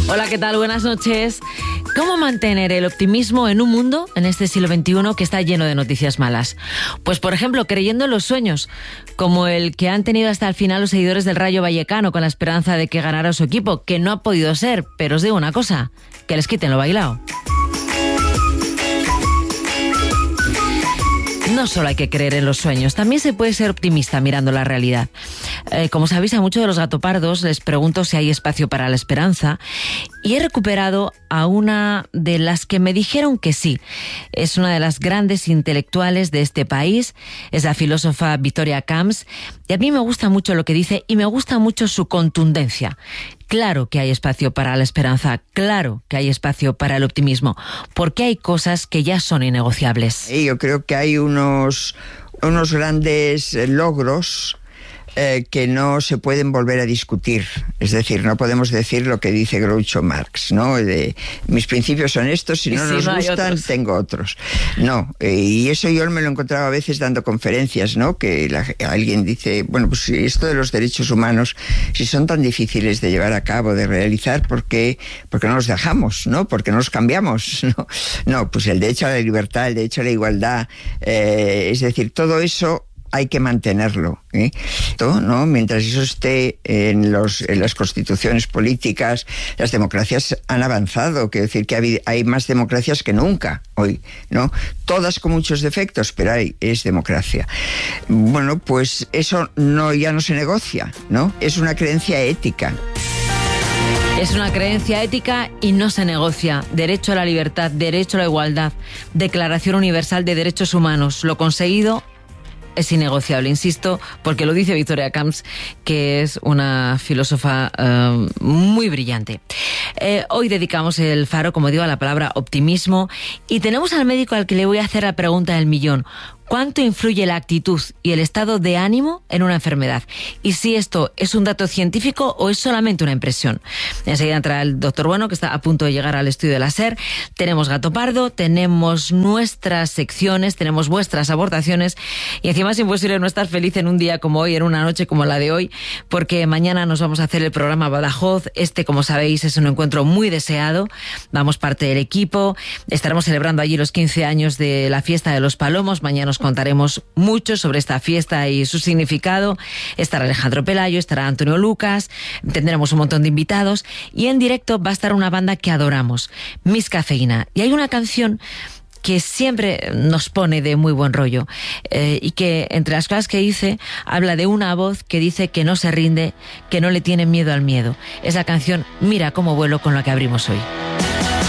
Hola, ¿qué tal? Buenas noches. ¿Cómo mantener el optimismo en un mundo, en este siglo XXI, que está lleno de noticias malas? Pues, por ejemplo, creyendo en los sueños, como el que han tenido hasta el final los seguidores del Rayo Vallecano con la esperanza de que ganara su equipo, que no ha podido ser, pero os digo una cosa, que les quiten lo bailado. No solo hay que creer en los sueños, también se puede ser optimista mirando la realidad. Como sabéis, a muchos de los gatopardos les pregunto si hay espacio para la esperanza y he recuperado a una de las que me dijeron que sí. Es una de las grandes intelectuales de este país, es la filósofa Victoria Camps, y a mí me gusta mucho lo que dice y me gusta mucho su contundencia. Claro que hay espacio para la esperanza, claro que hay espacio para el optimismo, porque hay cosas que ya son innegociables. Yo creo que hay unos grandes logros que no se pueden volver a discutir. Es decir, no podemos decir lo que dice Groucho Marx, ¿no? Mis principios son estos, si no nos gustan, tengo otros. No, y eso yo me lo encontraba a veces dando conferencias, ¿no? Que alguien dice, bueno, pues esto de los derechos humanos, si son tan difíciles de llevar a cabo, de realizar, ¿por qué no los dejamos, no? ¿Por qué no los cambiamos? No, pues el derecho a la libertad, el derecho a la igualdad, es decir, todo eso hay que mantenerlo, ¿no? Mientras eso esté en las constituciones políticas, las democracias han avanzado. Quiero decir que hay más democracias que nunca hoy, ¿no? Todas con muchos defectos, pero es democracia. Bueno, pues eso ya no se negocia, ¿no? Es una creencia ética. Es una creencia ética y no se negocia. Derecho a la libertad, derecho a la igualdad, Declaración Universal de Derechos Humanos. Lo conseguido es innegociable, insisto, porque lo dice Victoria Camps, que es una filósofa muy brillante. Hoy dedicamos el faro, como digo, a la palabra optimismo y tenemos al médico al que le voy a hacer la pregunta del millón. ¿Cuánto influye la actitud y el estado de ánimo en una enfermedad? Y si esto es un dato científico o es solamente una impresión. Enseguida entra el doctor Bueno, que está a punto de llegar al estudio de la SER. Tenemos Gato Pardo, tenemos nuestras secciones, tenemos vuestras aportaciones y encima es imposible no estar feliz en un día como hoy, en una noche como la de hoy, porque mañana nos vamos a hacer el programa Badajoz. Como sabéis, es un encuentro muy deseado. Vamos parte del equipo. Estaremos celebrando allí los 15 años de la Fiesta de los Palomos. Mañana nos contaremos mucho sobre esta fiesta y su significado. Estará Alejandro Pelayo, estará Antonio Lucas, tendremos un montón de invitados y en directo va a estar una banda que adoramos, Miss Cafeína. Y hay una canción que siempre nos pone de muy buen rollo y que, entre las cosas que dice, habla de una voz que dice que no se rinde, que no le tiene miedo al miedo. Es la canción Mira cómo vuelo, con la que abrimos hoy.